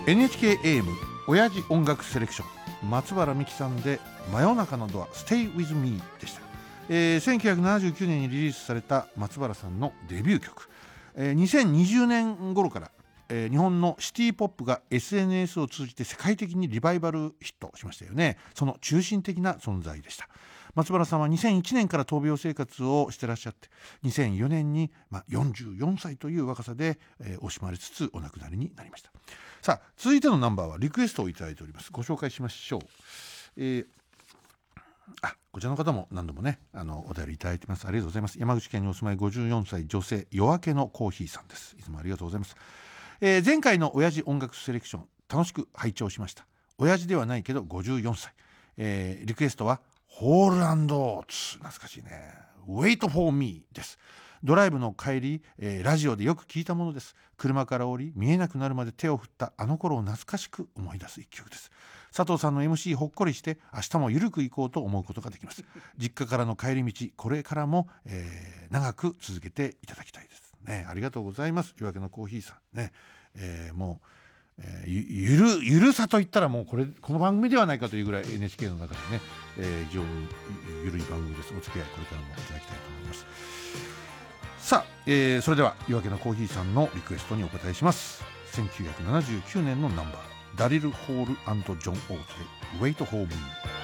NHK AM 親父音楽セレクション、松原美樹さんで真夜中のドア Stay with me でした。1979年にリリースされた松原さんのデビュー曲、2020年頃から、日本のシティポップが SNS を通じて世界的にリバイバルヒットしましたよね。その中心的な存在でした。松原さんは2001年から闘病生活をしてらっしゃって、2004年に、44歳という若さで、惜しまれつつお亡くなりになりました。さあ、続いてのナンバーはリクエストをいただいております。ご紹介しましょう。こちらの方も何度もねお便りいただいてます。ありがとうございます。山口県にお住まい54歳女性、夜明けのコーヒーさんです。いつもありがとうございます。前回の親父音楽セレクション楽しく拝聴しました。親父ではないけど54歳、リクエストはホール&オーツ、懐かしいね、 Wait for me です。ドライブの帰り、ラジオでよく聞いたものです。車から降り見えなくなるまで手を振ったあの頃を懐かしく思い出す一曲です。佐藤さんの MC ほっこりして明日もゆるく行こうと思うことができます。実家からの帰り道、これからも、長く続けていただきたいですね。ありがとうございます。夜明けのコーヒーさんね、もう、ゆるさといったらもうこの番組ではないかというぐらい NHK の中でね、非常にゆるい番組です。お付き合いこれからもいただきたいと思います。さあ、それでは夜明けのコーヒーさんのリクエストにお答えします。1979年のナンバー、ダリル・ホール&ジョン・オーツで Wait for me。